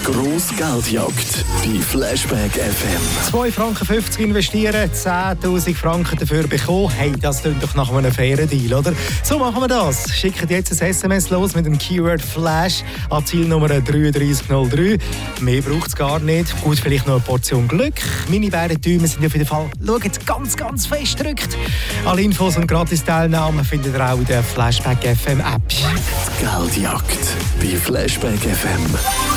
grosse Geldjagd bei Flashback FM. 2,50 Franken investieren, 10'000 Franken dafür bekommen. Hey, das klingt doch nach einem fairen Deal, oder? So machen wir das. Schickt jetzt ein SMS los mit dem Keyword Flash an Zielnummer 3303. Mehr braucht es gar nicht. Gut, vielleicht noch eine Portion Glück. Meine beiden Däume sind auf jeden Fall, schaut, ganz fest gedrückt. Alle Infos und Gratis-Teilnahmen findet ihr auch in der Flashback FM App. Die Geldjagd bei Flashback FM.